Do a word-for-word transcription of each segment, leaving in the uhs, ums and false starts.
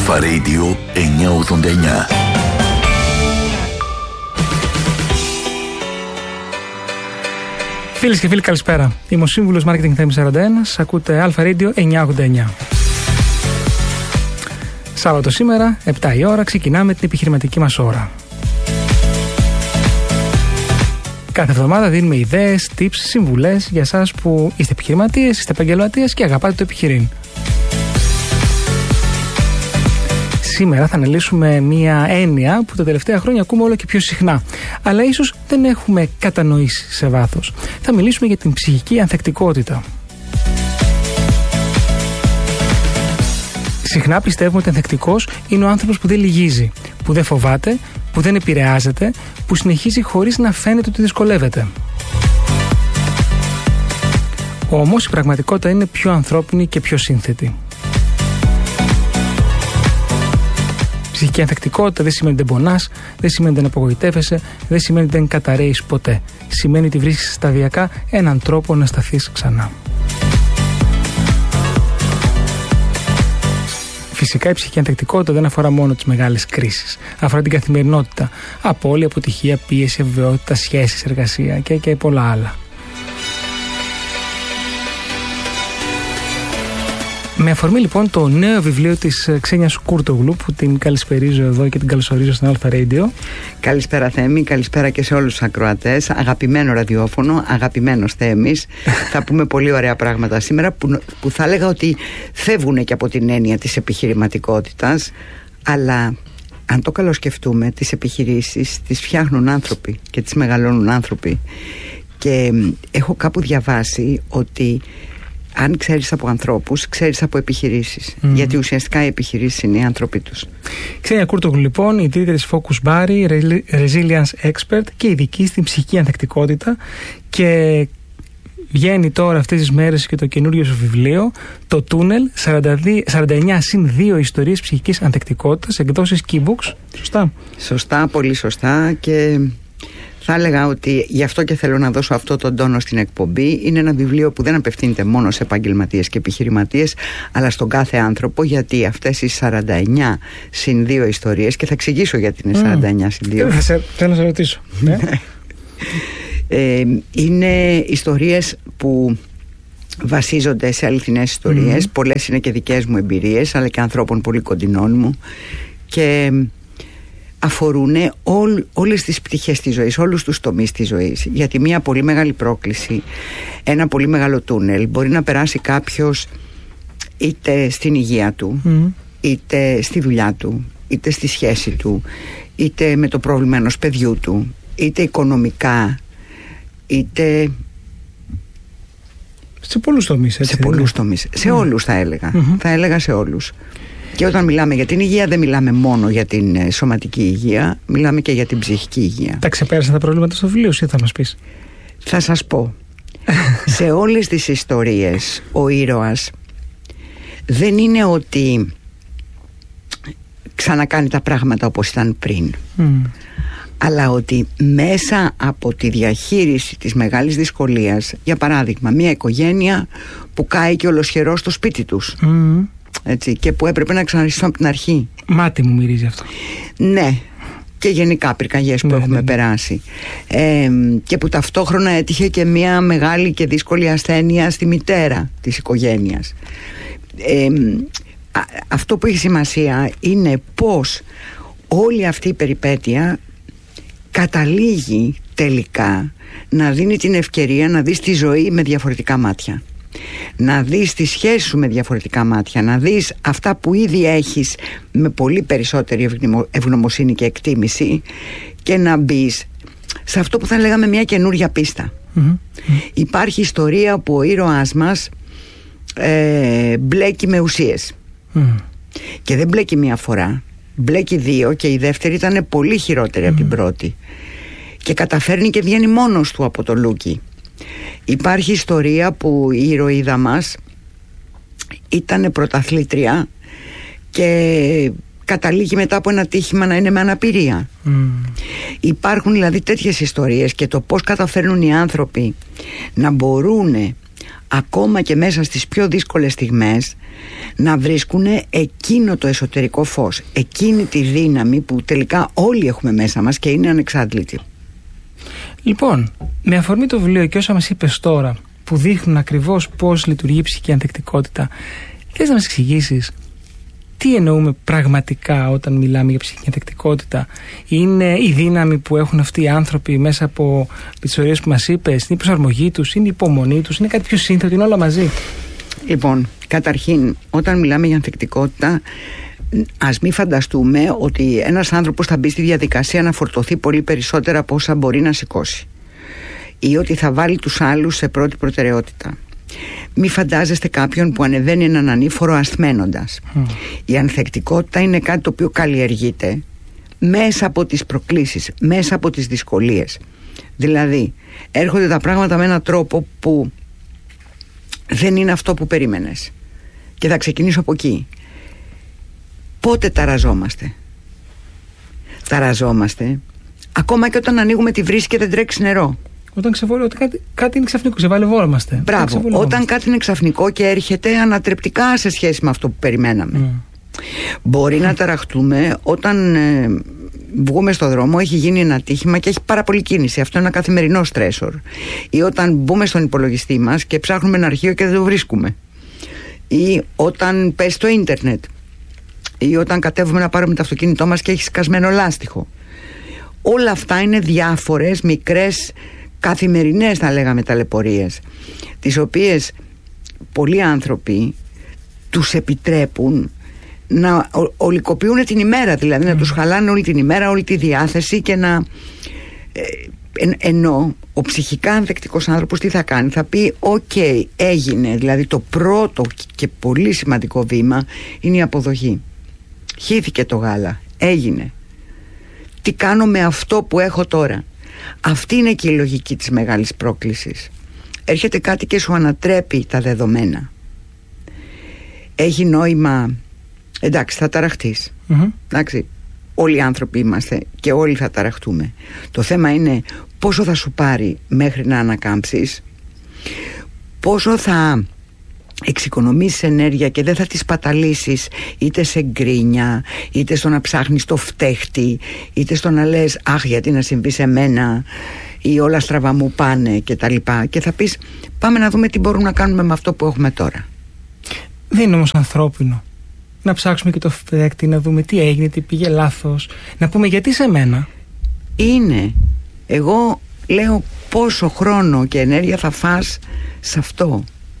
Αλφα Radio εννιακόσια ογδόντα εννιά. Φίλες και φίλοι, καλησπέρα. Είμαι ο σύμβουλος Marketing Θέμης σαράντα ένα. Ακούτε Αλφα Radio εννιακόσια ογδόντα εννιά. Σάββατο σήμερα, επτά η ώρα, ξεκινάμε την επιχειρηματική μας ώρα. Κάθε εβδομάδα δίνουμε ιδέες, tips, συμβουλές για εσάς που είστε επιχειρηματίες, είστε επαγγελματίες και αγαπάτε το επιχειρήν. Σήμερα θα αναλύσουμε μία έννοια που τα τελευταία χρόνια ακούμε όλο και πιο συχνά, αλλά ίσως δεν έχουμε κατανοήσει σε βάθος. Θα μιλήσουμε για την ψυχική ανθεκτικότητα. Συχνά πιστεύουμε ότι ανθεκτικός είναι ο άνθρωπος που δεν λυγίζει, που δεν φοβάται, που δεν επηρεάζεται, που συνεχίζει χωρίς να φαίνεται ότι δυσκολεύεται. Όμως η πραγματικότητα είναι πιο ανθρώπινη και πιο σύνθετη. Ψυχική ανθεκτικότητα δεν σημαίνει ότι δεν πονάς, δεν σημαίνει ότι δεν απογοητεύεσαι, δεν σημαίνει ότι δεν καταρρέεις ποτέ. Σημαίνει ότι βρίσκεις σταδιακά έναν τρόπο να σταθείς ξανά. Φυσικά η ψυχική ανθεκτικότητα δεν αφορά μόνο τις μεγάλες κρίσεις. Αφορά την καθημερινότητα. Απώλεια, αποτυχία, πίεση, αβεβαιότητα, σχέσεις, εργασία και, και πολλά άλλα. Με αφορμή λοιπόν το νέο βιβλίο της Ξένιας Κούρτογλου, που την καλησπερίζω εδώ και την καλωσορίζω στην Αλφα Radio. Καλησπέρα Θέμη, καλησπέρα και σε όλους τους ακροατές. Αγαπημένο ραδιόφωνο, αγαπημένος Θέμης. Θα πούμε πολύ ωραία πράγματα σήμερα που, που θα έλεγα ότι φεύγουν και από την έννοια της επιχειρηματικότητας, αλλά αν το καλοσκεφτούμε, τις επιχειρήσεις τις φτιάχνουν άνθρωποι και τις μεγαλώνουν άνθρωποι. Και έχω κάπου διαβάσει ότι αν ξέρεις από ανθρώπους, ξέρεις από επιχειρήσεις. Mm. Γιατί ουσιαστικά οι επιχειρήσεις είναι οι άνθρωποι τους. Ξένια Κούρτογλου, λοιπόν, η τρίτη της Focus Barry, Resilience Expert και ειδική στην ψυχική ανθεκτικότητα. Και βγαίνει τώρα αυτές τις μέρες και το καινούριο σου βιβλίο, το Tunnel, σαράντα εννιά συν δύο ιστορίες ψυχικής ανθεκτικότητας, εκδόσεις Keybooks. Σωστά. Σωστά, πολύ σωστά. Και θα έλεγα ότι γι' αυτό και θέλω να δώσω αυτό τον τόνο στην εκπομπή. Είναι ένα βιβλίο που δεν απευθύνεται μόνο σε επαγγελματίες και επιχειρηματίες, αλλά στον κάθε άνθρωπο, γιατί αυτές οι σαράντα εννιά συν δύο ιστορίες, και θα εξηγήσω γιατί είναι σαράντα εννιά συν δύο. Θέλω να σε ρωτήσω. ε, είναι ιστορίες που βασίζονται σε αληθινές ιστορίες. Mm. Πολλές είναι και δικές μου εμπειρίες, αλλά και ανθρώπων πολύ κοντινών μου. Και αφορούν όλ, όλες τις πτυχές της ζωής, όλους τους τομείς της ζωής. Γιατί μια πολύ μεγάλη πρόκληση, ένα πολύ μεγάλο τούνελ, μπορεί να περάσει κάποιος είτε στην υγεία του, mm. είτε στη δουλειά του, είτε στη σχέση του, είτε με το πρόβλημα ενός παιδιού του, είτε οικονομικά, είτε σε πολλούς τομείς, έτσι, σε πολλούς τομείς, σε mm. όλους θα έλεγα, mm-hmm. θα έλεγα σε όλους. Και όταν μιλάμε για την υγεία, δεν μιλάμε μόνο για την σωματική υγεία, μιλάμε και για την ψυχική υγεία. Τα ξεπέρασαν τα προβλήματα στο βιβλίο σου ή θα μας πεις? Θα σας πω. Σε όλες τις ιστορίες ο ήρωας δεν είναι ότι ξανακάνει τα πράγματα όπως ήταν πριν, mm. αλλά ότι μέσα από τη διαχείριση της μεγάλης δυσκολίας, για παράδειγμα μια οικογένεια που κάει και ολοσχερό στο σπίτι τους, mm. έτσι, και που έπρεπε να ξαναρχίσουν από την αρχή. Μάτι μου μυρίζει αυτό. Ναι, και γενικά πυρκαγιές που ναι, έχουμε ναι. περάσει, ε, και που ταυτόχρονα έτυχε και μια μεγάλη και δύσκολη ασθένεια στη μητέρα της οικογένειας. ε, α, Αυτό που έχει σημασία είναι πως όλη αυτή η περιπέτεια καταλήγει τελικά να δίνει την ευκαιρία να δεις τη ζωή με διαφορετικά μάτια, να δεις τη σχέση σου με διαφορετικά μάτια, να δεις αυτά που ήδη έχεις με πολύ περισσότερη ευγνωμοσύνη και εκτίμηση, και να μπεις σε αυτό που θα λέγαμε μια καινούρια πίστα. Mm-hmm. Υπάρχει ιστορία που ο ήρωάς μας ε, μπλέκει με ουσίες, mm. και δεν μπλέκει μία φορά, μπλέκει δύο, και η δεύτερη ήταν πολύ χειρότερη mm. από την πρώτη, και καταφέρνει και βγαίνει μόνος του από το λούκι. Υπάρχει ιστορία που η ηρωίδα μας ήταν πρωταθλήτρια και καταλήγει μετά από ένα τύχημα να είναι με αναπηρία. Mm. Υπάρχουν δηλαδή τέτοιες ιστορίες, και το πώς καταφέρνουν οι άνθρωποι να μπορούν ακόμα και μέσα στις πιο δύσκολες στιγμές, να βρίσκουν εκείνο το εσωτερικό φως, εκείνη τη δύναμη που τελικά όλοι έχουμε μέσα μας και είναι ανεξάντλητη. Λοιπόν, με αφορμή το βιβλίο και όσα μας είπες τώρα, που δείχνουν ακριβώς πώς λειτουργεί η ψυχική ανθεκτικότητα, θες να μας εξηγήσεις τι εννοούμε πραγματικά όταν μιλάμε για ψυχική ανθεκτικότητα? Είναι η δύναμη που έχουν αυτοί οι άνθρωποι μέσα από τις ιστορίες που μας είπες, είναι η προσαρμογή τους, είναι η υπομονή τους, είναι κάτι πιο σύνθετο, είναι όλα μαζί? Λοιπόν, καταρχήν, όταν μιλάμε για ανθεκτικότητα, ας μην φανταστούμε ότι ένας άνθρωπος θα μπει στη διαδικασία να φορτωθεί πολύ περισσότερα από όσα μπορεί να σηκώσει, ή ότι θα βάλει τους άλλους σε πρώτη προτεραιότητα. Μη φαντάζεστε κάποιον που ανεβαίνει έναν ανήφορο ασθμένοντας. Mm. Η ανθεκτικότητα είναι κάτι το οποίο καλλιεργείται μέσα από τις προκλήσεις, μέσα από τις δυσκολίες. Δηλαδή, έρχονται τα πράγματα με έναν τρόπο που δεν είναι αυτό που περίμενες. Και θα ξεκινήσω από εκεί. Πότε ταραζόμαστε? Ταραζόμαστε ακόμα και όταν ανοίγουμε τη βρύση και δεν τρέξει νερό. Όταν, ξεβολ... όταν κάτι, κάτι είναι ξαφνικό, ξεβαλευόμαστε. Μπράβο, όταν κάτι είναι ξαφνικό και έρχεται ανατρεπτικά σε σχέση με αυτό που περιμέναμε. Mm. Μπορεί mm. να ταραχτούμε όταν ε, βγούμε στο δρόμο, έχει γίνει ένα ατύχημα και έχει πάρα πολύ κίνηση. Αυτό είναι ένα καθημερινό στρέσορ. Ή όταν μπούμε στον υπολογιστή μας και ψάχνουμε ένα αρχείο και δεν το βρίσκουμε. Ή όταν πέσει το ίντερνετ. Ή όταν κατέβουμε να πάρουμε το αυτοκίνητό μας και έχει σκασμένο λάστιχο. Όλα αυτά είναι διάφορες μικρές, καθημερινές θα λέγαμε ταλαιπωρίες, τις οποίες πολλοί άνθρωποι τους επιτρέπουν να ολικοποιούν την ημέρα, δηλαδή mm. να τους χαλάνε όλη την ημέρα, όλη τη διάθεση και να ε, εν, ενώ ο ψυχικά ανθεκτικός άνθρωπος τι θα κάνει? Θα πει οκ, okay, έγινε. Δηλαδή το πρώτο και πολύ σημαντικό βήμα είναι η αποδοχή. Χύθηκε το γάλα, έγινε. Τι κάνω με αυτό που έχω τώρα? Αυτή είναι και η λογική της μεγάλης πρόκλησης. Έρχεται κάτι και σου ανατρέπει τα δεδομένα. Έχει νόημα, εντάξει, θα ταραχτείς. Mm-hmm. Εντάξει, όλοι οι άνθρωποι είμαστε και όλοι θα ταραχτούμε. Το θέμα είναι πόσο θα σου πάρει μέχρι να ανακάμψεις, πόσο θα εξοικονομήσεις ενέργεια και δεν θα τη σπαταλήσεις είτε σε γκρίνια, είτε στο να ψάχνεις το φταίχτη, είτε στο να λες αχ, γιατί να συμβεί σε μένα, ή όλα στραβά μου πάνε και τα λοιπά, και θα πεις πάμε να δούμε τι μπορούμε να κάνουμε με αυτό που έχουμε τώρα. Δεν είναι όμως ανθρώπινο να ψάξουμε και το φταίχτη, να δούμε τι έγινε, τι πήγε λάθος, να πούμε γιατί σε μένα? Είναι. Εγώ λέω πόσο χρόνο και ενέργεια θα φας σε αυτό.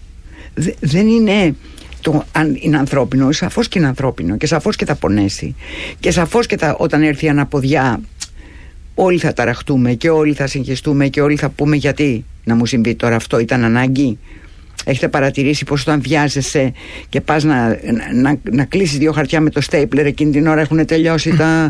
Δεν είναι το αν είναι ανθρώπινο, σαφώς και είναι ανθρώπινο και σαφώς και θα πονέσει και σαφώς και θα, όταν έρθει η αναποδιά όλοι θα ταραχτούμε και όλοι θα συγχυστούμε και όλοι θα πούμε γιατί να μου συμβεί τώρα αυτό, ήταν ανάγκη? Έχετε παρατηρήσει πως όταν βιάζεσαι και πας να, να, να, να κλείσεις δύο χαρτιά με το στέιπλερ, εκείνη την ώρα έχουν τελειώσει τα...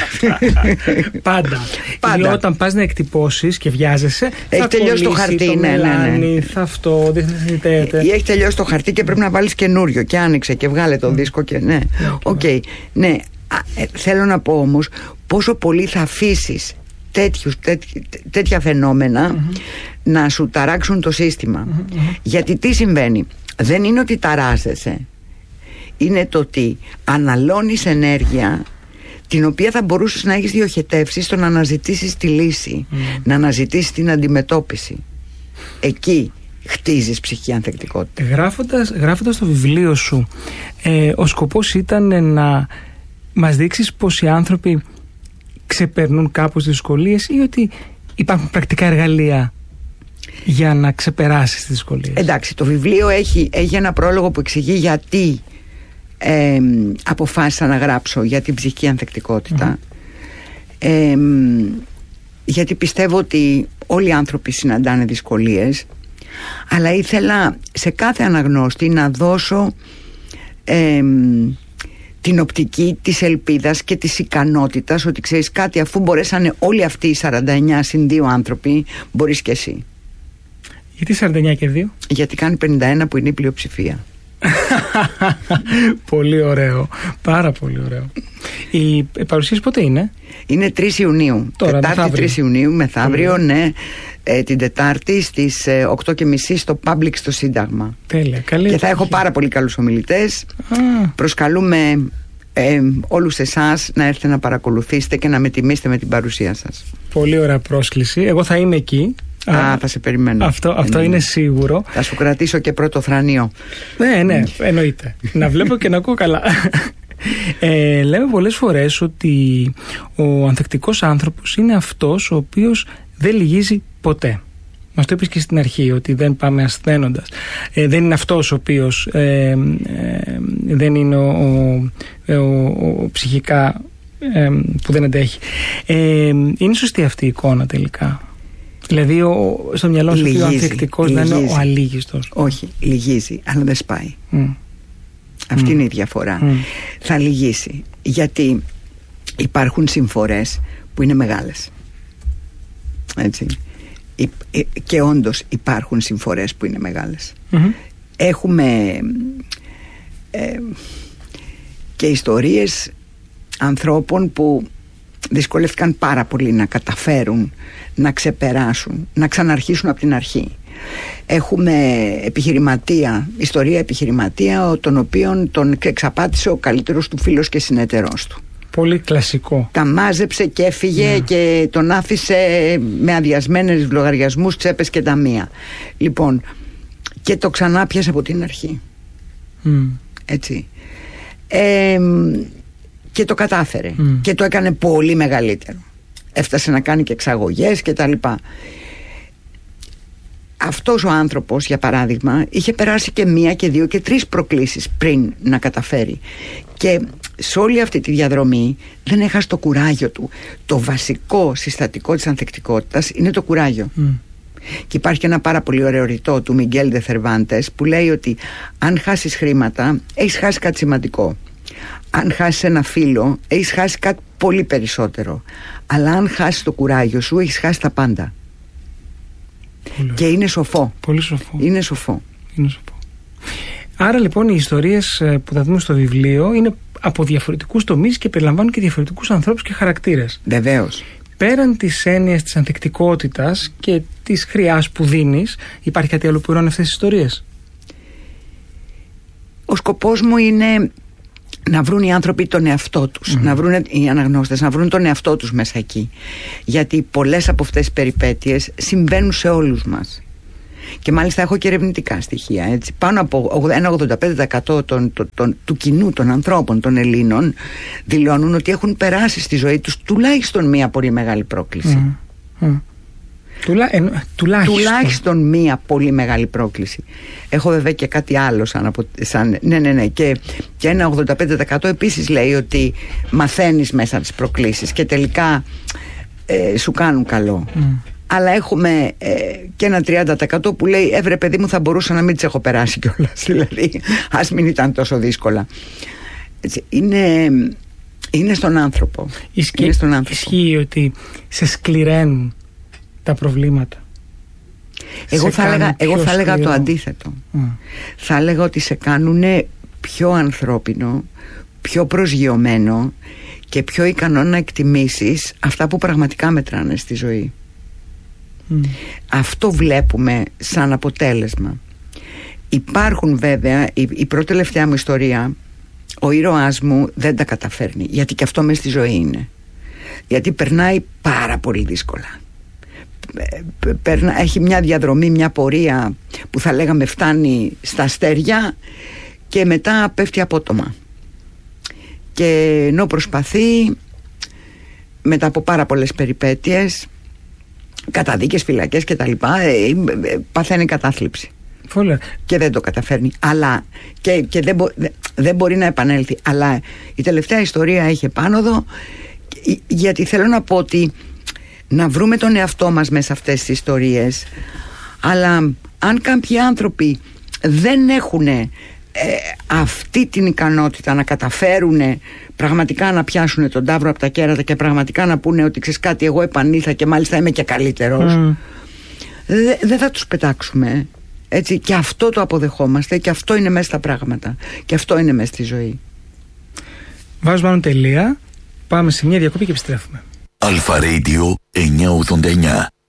Πάντα. Πάντα. Ή όταν πας να εκτυπώσεις και βιάζεσαι, έχει θα τελειώσει το χαρτί, το ναι, μελάνι, ναι, ναι. θα αυτό, δεν θα συνδέεται. Ή έχει τελειώσει το χαρτί και πρέπει να βάλεις καινούριο και άνοιξε και βγάλε τον mm. δίσκο και ναι. Οκ. Okay. Ναι. Ε, θέλω να πω όμως πόσο πολύ θα αφήσεις τέτοιους, τέτοι, τέτοια φαινόμενα mm-hmm. να σου ταράξουν το σύστημα. Mm-hmm. Γιατί τι συμβαίνει? Δεν είναι ότι ταράζεσαι, είναι το ότι αναλώνεις ενέργεια την οποία θα μπορούσες να έχεις διοχετεύσει στο να αναζητήσεις τη λύση, mm. να αναζητήσεις την αντιμετώπιση. Εκεί χτίζεις ψυχική ανθεκτικότητα. Γράφοντας, γράφοντας το βιβλίο σου, ε, ο σκοπός ήταν να μας δείξεις πως οι άνθρωποι ξεπερνούν κάπως τις δυσκολίες ή ότι υπάρχουν πρακτικά εργαλεία για να ξεπεράσεις τις δυσκολίες? Εντάξει, το βιβλίο έχει, έχει ένα πρόλογο που εξηγεί γιατί ε, αποφάσισα να γράψω για την ψυχική ανθεκτικότητα. Mm-hmm. ε, γιατί πιστεύω ότι όλοι οι άνθρωποι συναντάνε δυσκολίες, αλλά ήθελα σε κάθε αναγνώστη να δώσω ε, την οπτική της ελπίδας και της ικανότητας ότι ξέρεις κάτι, αφού μπορέσανε όλοι αυτοί οι σαράντα εννιά συν δύο άνθρωποι, μπορείς και εσύ. Γιατί σαράντα εννιά και δύο? Γιατί κάνει πενήντα ένα που είναι η πλειοψηφία. Πολύ ωραίο, πάρα πολύ ωραίο. Η παρουσίαση πότε είναι? Είναι τρεις Ιουνίου. Τώρα, Τετάρτη μεθαύριο. τρεις Ιουνίου, μεθαύριο, mm. ναι. Ε, την Τετάρτη στις ε, οκτώ και μισή στο Public στο Σύνταγμα. Τέλεια, καλή. Και θα έχω πάρα πολύ καλούς ομιλητές. Α. Προσκαλούμε ε, όλους εσάς να έρθετε να παρακολουθήσετε και να με τιμήσετε με την παρουσία σας. Πολύ ωραία πρόσκληση. Εγώ θα είμαι εκεί. Α, Α θα σε περιμένω. Αυτό, αυτό είναι, είναι σίγουρο. Θα σου κρατήσω και πρώτο θρανίο. Ναι, ναι, εννοείται. Να βλέπω και να ακούω καλά. Ε, λέμε πολλές φορές ότι ο ανθεκτικός άνθρωπος είναι αυτός ο οποίος δεν λυγίζει ποτέ. Μας το είπες και στην αρχή, ότι δεν πάμε ασθένοντας. Ε, δεν είναι αυτός ο οποίος ε, ε, δεν είναι ο, ο, ο, ο ψυχικά ε, που δεν αντέχει. Ε, είναι σωστή αυτή η εικόνα τελικά? Δηλαδή ο, στο μυαλό σου ο ανθεκτικός να είναι ο αλίγιστος? Όχι, λυγίζει, αλλά δεν σπάει. Mm. Αυτή Mm. είναι η διαφορά. Mm. Θα λυγίσει. Γιατί υπάρχουν συμφορές που είναι μεγάλες. Έτσι. Και όντως υπάρχουν συμφορές που είναι μεγάλες. Mm-hmm. Έχουμε ε, και ιστορίες ανθρώπων που δυσκολεύτηκαν πάρα πολύ να καταφέρουν να ξεπεράσουν, να ξαναρχίσουν από την αρχή. Έχουμε επιχειρηματία, ιστορία επιχειρηματία, τον οποίον τον εξαπάτησε ο καλύτερος του φίλος και συνεταιρός του. Πολύ κλασικό. Τα μάζεψε και έφυγε, yeah. και τον άφησε με αδειασμένες λογαριασμούς, τσέπες και ταμεία. Λοιπόν, και το ξανά πιάσε από την αρχή. Mm. Έτσι. Ε, και το κατάφερε. Mm. Και το έκανε πολύ μεγαλύτερο. Έφτασε να κάνει και εξαγωγές και τα λοιπά. Αυτός ο άνθρωπος, για παράδειγμα, είχε περάσει και μία και δύο και τρεις προκλήσεις πριν να καταφέρει. Και σε όλη αυτή τη διαδρομή δεν έχασε το κουράγιο του. Το βασικό συστατικό της ανθεκτικότητας είναι το κουράγιο. Mm. Και υπάρχει ένα πάρα πολύ ωραίο ρητό του Μιγγέλ Ντε Θερβάντες που λέει ότι αν χάσεις χρήματα, έχεις χάσει κάτι σημαντικό. Αν χάσεις ένα φίλο, έχεις χάσει κάτι πολύ περισσότερο. Αλλά αν χάσεις το κουράγιο σου, έχεις χάσει τα πάντα. Πολύ. Και είναι σοφό. Πολύ σοφό. Είναι σοφό. Είναι σοφό. Άρα λοιπόν οι ιστορίες που θα δούμε στο βιβλίο είναι από διαφορετικούς τομείς και περιλαμβάνουν και διαφορετικούς ανθρώπους και χαρακτήρες. Βεβαίως. Πέραν της έννοιας της ανθεκτικότητας και της χρειάς που δίνεις, υπάρχει κάτι άλλο που είναι αυτές τις ιστορίες? Ο σκοπός μου είναι να βρουν οι άνθρωποι τον εαυτό τους, mm-hmm. να βρουν οι αναγνώστες, να βρουν τον εαυτό τους μέσα εκεί. Γιατί πολλές από αυτές τις περιπέτειες συμβαίνουν σε όλους μας. Και μάλιστα έχω και ερευνητικά στοιχεία. Έτσι. Πάνω από ένα ογδόντα πέντε τοις εκατό των, των, των, του κοινού των ανθρώπων, των Ελλήνων, δηλώνουν ότι έχουν περάσει στη ζωή τους τουλάχιστον μία πολύ μεγάλη πρόκληση. Mm. Mm. Τουλά, εν, τουλάχιστον. τουλάχιστον μία πολύ μεγάλη πρόκληση. Έχω βέβαια και κάτι άλλο σαν, απο, σαν ναι ναι ναι και, και ένα ογδόντα πέντε τοις εκατό επίσης λέει ότι μαθαίνεις μέσα από τις προκλήσεις και τελικά ε, σου κάνουν καλό. Mm. Αλλά έχουμε ε, και ένα τριάντα τοις εκατό που λέει έβρε παιδί μου, θα μπορούσα να μην τις έχω περάσει κιόλας. Δηλαδή ας μην ήταν τόσο δύσκολα. Έτσι, είναι, είναι στον άνθρωπο. Ισχύει, είναι στον άνθρωπο. Ισχύει ότι σε σκληραίνουν τα προβλήματα? Εγώ θα έλεγα, εγώ θα έλεγα το αντίθετο. Mm. Θα έλεγα ότι σε κάνουν πιο ανθρώπινο, πιο προσγειωμένο και πιο ικανό να εκτιμήσεις αυτά που πραγματικά μετράνε στη ζωή. Mm. Αυτό βλέπουμε σαν αποτέλεσμα. Υπάρχουν βέβαια, η, η πρώτη τελευταία μου ιστορία, ο ήρωάς μου δεν τα καταφέρνει, γιατί και αυτό μες στη ζωή είναι. Γιατί περνάει πάρα πολύ δύσκολα. Έχει μια διαδρομή, μια πορεία που θα λέγαμε φτάνει στα αστέρια και μετά πέφτει απότομα. Και ενώ προσπαθεί, μετά από πάρα πολλές περιπέτειες, καταδίκες, φυλακές και τα λοιπά, παθαίνει κατάθλιψη. Φόλα. Και δεν το καταφέρνει. Αλλά και, και δεν, μπο, δεν μπορεί να επανέλθει. Αλλά η τελευταία ιστορία έχει επάνωδο, γιατί θέλω να πω ότι να βρούμε τον εαυτό μας μέσα σε αυτές τις ιστορίες. Αλλά αν κάποιοι άνθρωποι δεν έχουν ε, αυτή την ικανότητα να καταφέρουν πραγματικά να πιάσουν τον ταύρο από τα κέρατα και πραγματικά να πούνε ότι ξέρεις κάτι, εγώ επανήλθα και μάλιστα είμαι και καλύτερος, mm. δεν δε θα τους πετάξουμε. Έτσι, και αυτό το αποδεχόμαστε και αυτό είναι μέσα στα πράγματα και αυτό είναι μέσα στη ζωή. Βάζω πάνω τελεία. Πάμε σε μια διακοπή και επιστρέφουμε. Αλφα Radio εννιακόσια ογδόντα εννιά.